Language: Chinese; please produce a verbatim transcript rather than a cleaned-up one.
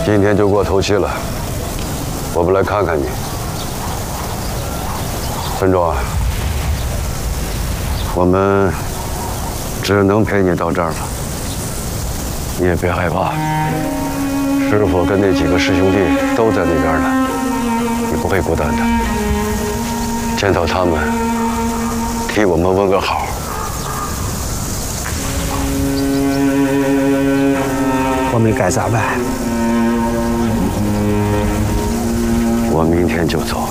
今天就过头七了，我们来看看你。村庄，我们只能陪你到这儿了。你也别害怕，师傅跟那几个师兄弟都在那边呢，你不会孤单的。见到他们，替我们问个好。 我们该咋办？ 我明天就走。